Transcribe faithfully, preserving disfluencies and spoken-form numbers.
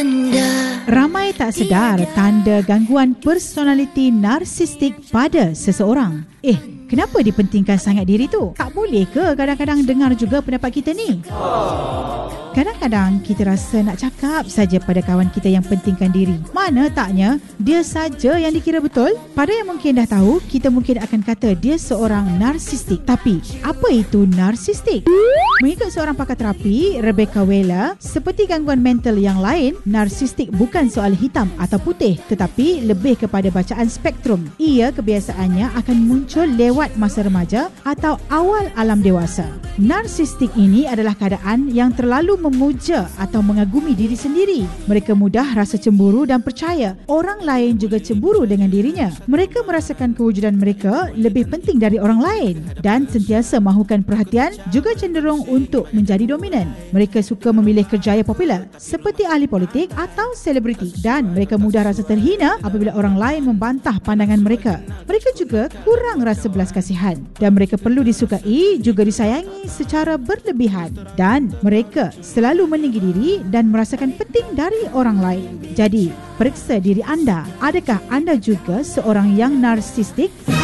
anda. Ramai tak sedar tanda gangguan personaliti narsistik pada seseorang. Eh, kenapa dipentingkan sangat diri tu? Tak boleh ke kadang-kadang dengar juga pendapat kita ni? Kadang-kadang kita rasa nak cakap saja pada kawan kita yang pentingkan diri. Mana taknya dia saja yang dikira betul. Pada yang mungkin dah tahu, kita mungkin akan kata dia seorang narsistik. Tapi, apa itu narsistik? Mengikut seorang pakar terapi, Rebecca Weller, seperti gangguan mental yang lain, narsistik bukan soal hitam atau putih, tetapi lebih kepada bacaan spektrum. Ia kebiasaannya akan muncul lewat masa remaja atau awal alam dewasa. Narsistik ini adalah keadaan yang terlalu memuja atau mengagumi diri sendiri. Mereka mudah rasa cemburu dan percaya orang lain juga cemburu dengan dirinya. Mereka merasakan kewujudan mereka lebih penting dari orang lain dan sentiasa mahukan perhatian, juga cenderung untuk menjadi dominan. Mereka suka memilih kerjaya popular seperti ahli politik atau selebriti dan mereka mudah rasa terhina apabila orang lain membantah pandangan mereka. Mereka juga kurang rasa belas kasihan dan mereka perlu disukai juga disayangi secara berlebihan dan mereka selalu meninggi diri dan merasakan penting dari orang lain. Jadi, periksa diri anda. Adakah anda juga seorang yang narsistik?